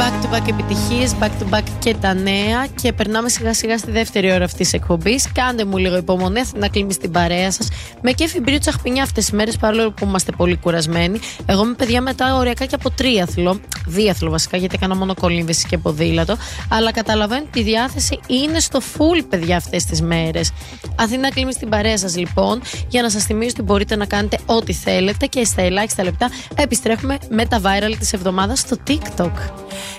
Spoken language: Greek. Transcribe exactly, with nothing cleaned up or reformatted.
Back to back επιτυχίες, back to back και τα νέα. Και περνάμε σιγά σιγά στη δεύτερη ώρα αυτής της εκπομπής. Κάντε μου λίγο υπομονή, να κλείνει στην παρέα σας. Με κέφι μπρίου τσαχπινιά αυτές τις μέρες, παρόλο που είμαστε πολύ κουρασμένοι. Εγώ είμαι παιδιά μετά ωριακά και από τρίαθλο. Δίαθλο βασικά, γιατί έκανα μόνο κολύμβηση και ποδήλατο. Αλλά καταλαβαίνω ότι η διάθεση είναι στο full, παιδιά, αυτές τις μέρες. Αθήνα κλείνει στην παρέα σας λοιπόν, για να σας θυμίσω ότι μπορείτε να κάνετε ό,τι θέλετε και στα ελάχιστα λεπτά επιστρέφουμε με τα viral της εβδομάδας στο TikTok.